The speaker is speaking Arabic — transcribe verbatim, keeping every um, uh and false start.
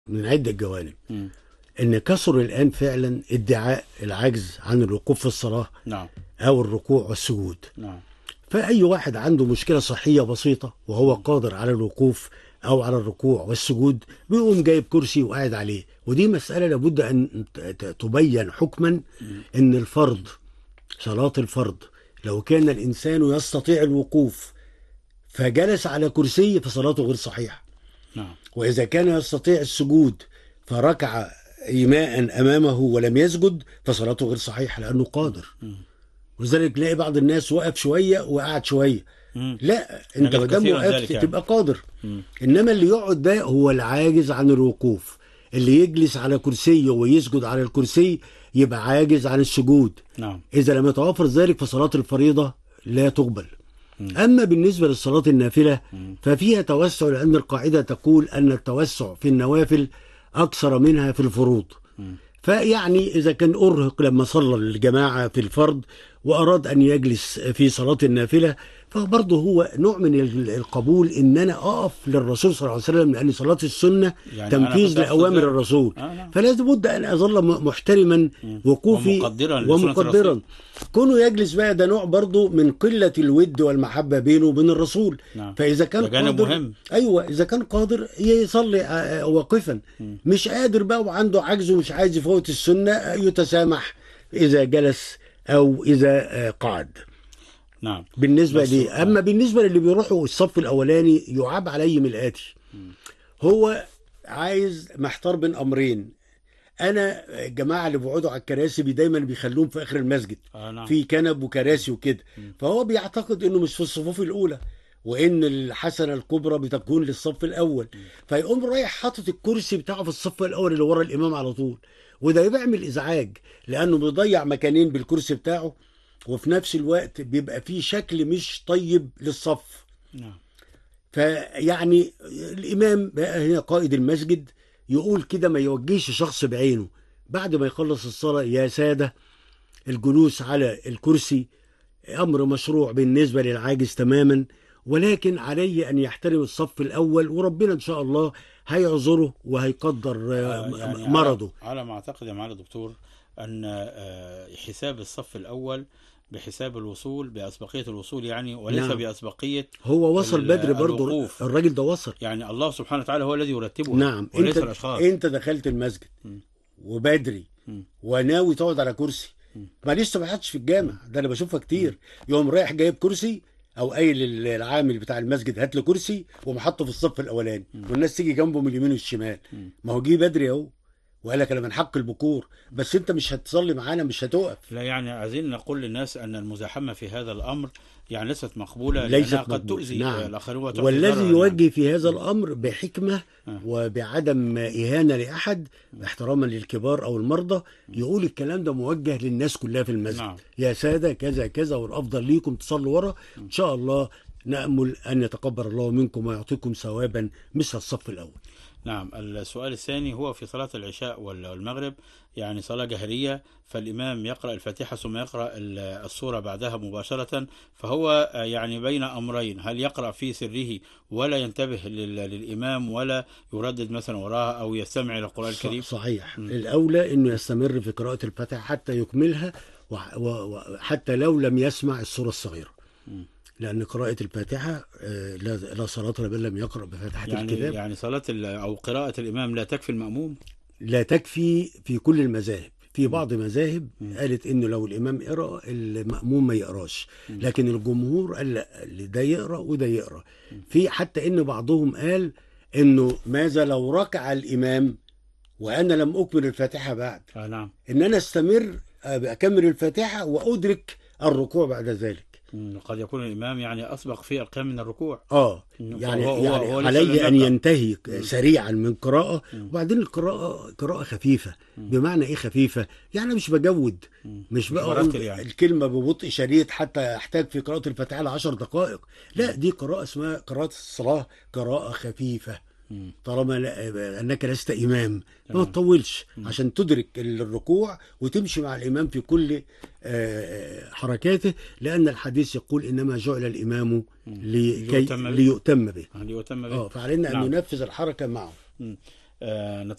من عدة جوانب. مم. ان كثر الان فعلا ادعاء العجز عن الوقوف في الصلاة نعم. او الركوع والسجود. نعم. فاي واحد عنده مشكلة صحية بسيطة وهو قادر على الوقوف او على الركوع والسجود بيقوم جايب كرسي وقاعد عليه، ودي مسألة لابد ان ت- ت- تبين حكما ان الفرض، صلاة الفرض، لو كان الانسان يستطيع الوقوف فجلس على كرسي فصلاته غير صحيحة. نعم. وإذا كان يستطيع السجود فركع إيماء أمامه ولم يسجد فصلاته غير صحيحة لأنه قادر. مم. ولذلك تلاقي بعض الناس وقف شوية وقعد شوية. مم. لا، انت ما نجد دام كثيرا وقفت ذلك يعني. تبقى قادر. مم. انما اللي يقعد ده هو العاجز عن الوقوف. اللي يجلس على كرسي ويسجد على الكرسي يبقى عاجز عن السجود. نعم. إذا لم يتوفر ذلك فصلاة الفريضة لا تقبل. مم. أما بالنسبة للصلاة النافلة مم. ففيها توسع، لأن القاعدة تقول أن التوسع في النوافل أكثر منها في الفروض. مم. فيعني إذا كان أرهق لما صلى الجماعة في الفرض وأراد أن يجلس في صلاة النافلة فبرضه هو نوع من ال- القبول إن أنا أقف للرسول صلى الله عليه وسلم، لأن صلاة السنة يعني أنا تنفيذ كنت أقصد لأوامر ذلك. الرسول. آه نعم. فلازم بد أن أظل م- محترما مم. وقوفي ومقدرا لسنة ومقدرا. الرسول. كونه يجلس بقى ده نوع برضه من قلة الود والمحبة بينه وبين الرسول. نعم. فإذا كان ده جانب قادر، مهم. أيوة، إذا كان قادر يصلي آه، واقفا. مم. مش قادر بقى وعنده عجز ومش عايز يفوت السنة آه، يتسامح إذا جلس أو إذا آه، قعد. نعم. بالنسبة بس- لي آه. أما بالنسبة للي بيروحوا الصف الأولاني يعاب عليهم الآتي. هو عايز محتار بين أمرين. أنا الجماعة اللي بيقعدوا على الكراسي بي دايما بيخلوهم في آخر المسجد آه نعم. في كنب وكراسي وكده، فهو بيعتقد إنه مش في الصفوف الأولى وإن الحسنة الكبرى بتكون للصف الأول، فيقوم رايح حاطط الكرسي بتاعه في الصف الأول اللي ورا الإمام على طول. وده بيعمل إزعاج لأنه بيضيع مكانين بالكرسي بتاعه، وفي نفس الوقت بيبقى فيه شكل مش طيب للصف. نعم. فيعني الإمام بقى هنا قائد المسجد يقول كده، ما يوجهش شخص بعينه بعد ما يخلص الصلاة: يا سادة، الجلوس على الكرسي أمر مشروع بالنسبة للعاجز تماما، ولكن عليه أن يحترم الصف الأول وربنا إن شاء الله هيعذره وهيقدر آه، آه، يعني مرضه. على, على ما أعتقد يا معالي الدكتور أن آه، حساب الصف الأول بحساب الوصول بأسبقية الوصول يعني، وليس نعم. بأسبقية هو وصل ال- بدري برضه، الوقوف. الراجل ده وصل. يعني الله سبحانه وتعالى هو الذي يرتبها. نعم. وليس انت الأشخاص. انت دخلت المسجد م. وبدري م. وناوي تقعد على كرسي، ما لسه ما حدش في الجامع ده، انا بشوفها كتير. يقوم رايح جايب كرسي او قايل للعامل بتاع المسجد هات له كرسي ومحطه في الصف الاولاني والناس تيجي جنبه من اليمين والشمال. ما هو جه بدري اهو وقال لك انا من حق البكور، بس انت مش هتصلي معانا، مش هتقف. لا يعني عايزين نقول للناس أن المزاحمة في هذا الأمر يعني ليست مقبولة، ليست لأنها قد مقبولة. تؤذي نعم. الآخرين وتعطي والذي ضررا يوجه يعني. في هذا الأمر بحكمة آه. وبعدم إهانة لأحد، احتراما للكبار أو المرضى، يقول الكلام ده موجه للناس كلها في المسجد. نعم. يا سادة كذا كذا، والأفضل ليكم تصلوا ورا إن شاء الله، نأمل أن يتقبل الله منكم ويعطيكم ثوابا مثل الصف الأول. نعم. السؤال الثاني هو في صلاة العشاء والمغرب، يعني صلاة جهرية، فالإمام يقرأ الفاتحة ثم يقرأ السورة بعدها مباشرة، فهو يعني بين أمرين: هل يقرأ في سره ولا ينتبه لل- للإمام ولا يردد مثلا وراها أو يستمع إلى القرآن الكريم؟ صحيح. م. الأولى أنه يستمر في قراءة الفاتحة حتى يكملها، وح- و- وحتى لو لم يسمع السورة الصغيرة، م. لأن قراءة الفاتحة آه، لا لا صلاة لمن لم يقرأ بفاتحة يعني الكتاب. يعني صلاة ال- أو قراءة الإمام لا تكفي المأموم؟ لا تكفي في كل المذاهب. في بعض مذاهب م. قالت انه لو الامام يقرا المأموم ما يقراش، لكن الجمهور قال لا، اللي ده يقرا وده يقرا. في حتى ان بعضهم قال انه ماذا لو ركع الامام وانا لم اكمل الفاتحه بعد، آه نعم. ان انا استمر اكمل الفاتحه وادرك الركوع بعد ذلك. م. قد يكون الإمام يعني أسبق في القيام من الركوع. اه م. يعني فهو- هو- يعني هو لسه علي لم ان يقرأ. ينتهي م. سريعا من قراءه، م. وبعدين القراءه قراءه خفيفه. بمعنى ايه خفيفه؟ يعني مش بجود، م. مش مش بقى مرتل أقول يعني. الكلمه ببطء شديد حتى احتاج في قراءه الفاتحه لعشر دقائق. لا، دي قراءه اسمها قراءه الصلاه، قراءه خفيفه. م. طالما لا- انك لست امام ما تمام. تطولش عشان تدرك الركوع وتمشي مع الامام في كل آه، حركاته، لان الحديث يقول انما جعل الامام لكي ليؤتم به. ليؤتم به. ليؤتم به. اه فعلينا ان نعم. ننفذ الحركه معه. م. آه،